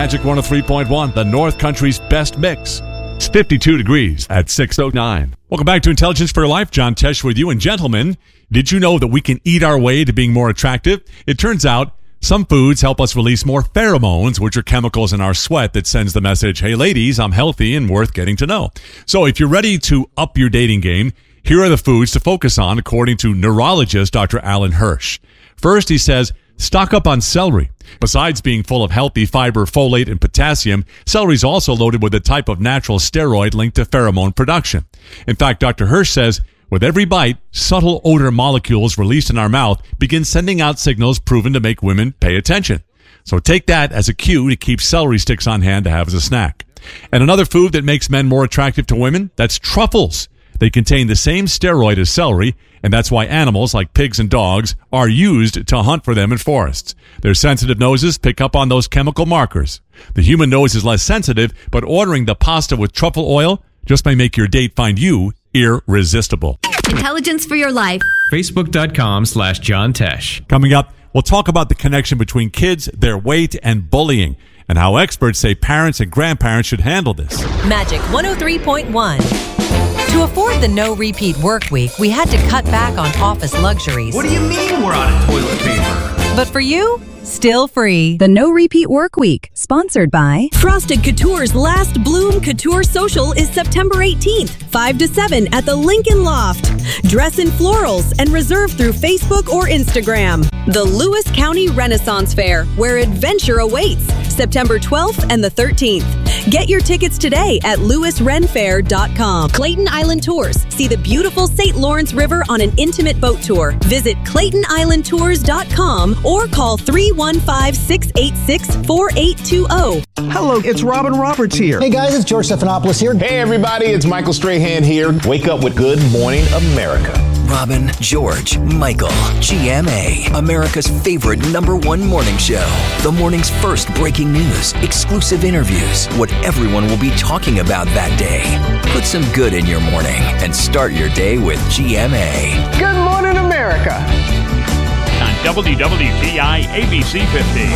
Magic 103.1, the North Country's best mix. It's 52 degrees at 6:09. Welcome back to Intelligence for Your Life. John Tesh with you. And gentlemen, did you know that we can eat our way to being more attractive? It turns out some foods help us release more pheromones, which are chemicals in our sweat that sends the message, hey ladies, I'm healthy and worth getting to know. So if you're ready to up your dating game, here are the foods to focus on according to neurologist Dr. Alan Hirsch. First, he says, stock up on celery. Besides being full of healthy fiber, folate, and potassium, celery is also loaded with a type of natural steroid linked to pheromone production. In fact, Dr. Hirsch says, with every bite, subtle odor molecules released in our mouth begin sending out signals proven to make women pay attention. So take that as a cue to keep celery sticks on hand to have as a snack. And another food that makes men more attractive to women, that's truffles. They contain the same steroid as celery, and that's why animals like pigs and dogs are used to hunt for them in forests. Their sensitive noses pick up on those chemical markers. The human nose is less sensitive, but ordering the pasta with truffle oil just may make your date find you irresistible. Intelligence for Your Life. Facebook.com/John Tesh. Coming up, we'll talk about the connection between kids, their weight, and bullying, and how experts say parents and grandparents should handle this. Magic 103.1. To afford the no-repeat work week, we had to cut back on office luxuries. What do you mean we're out of toilet paper? But for you, still free. The No Repeat Work Week, sponsored by Frosted Couture's Last Bloom Couture Social is September 18th, 5 to 7 at the Lincoln Loft. Dress in florals and reserve through Facebook or Instagram. The Lewis County Renaissance Fair, where adventure awaits, September 12th and the 13th. Get your tickets today at lewisrenfair.com. Clayton Island Tours. See the beautiful St. Lawrence River on an intimate boat tour. Visit ClaytonIslandTours.com or call 315-686-4820. Hello, it's Robin Roberts here. Hey guys, it's George Stephanopoulos here. Hey everybody, it's Michael Strahan here. Wake up with Good Morning America. Robin, George, Michael, GMA, America's favorite #1 morning show. The morning's first breaking news, exclusive interviews, what everyone will be talking about that day. Put some good in your morning and start your day with GMA. Good Morning America. On WWTI ABC 50.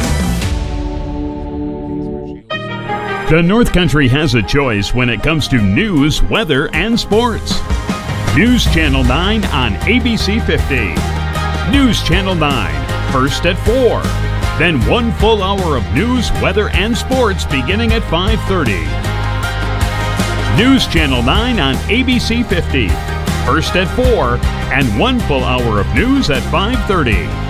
The North Country has a choice when it comes to news, weather, and sports. News Channel 9 on ABC 50. News Channel 9, first at 4. Then 1 full hour of news, weather, and sports beginning at 5:30. News Channel 9 on ABC 50, first at 4, and 1 full hour of news at 5:30.